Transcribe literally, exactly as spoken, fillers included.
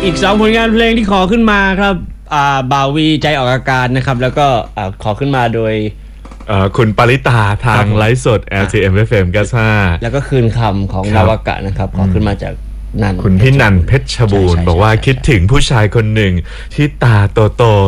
อีกสองผลงานเพลงที่ขอขึ้นมาครับอ่าบาวีใจออกอาการนะครับแล้วก็อ่าขอขึ้นมาโดยคุณปริตาทางไลฟ์สด แอล ที เอ็ม เอฟ เอ็ม เก้าสิบห้าแล้วก็คืนคำของนาวากะนะครับขอขึ้นมาจากนันคุณพี่นันเพชรบูรณ์บอกว่าคิดถึงผู้ชายคนหนึ่งที่ตาโต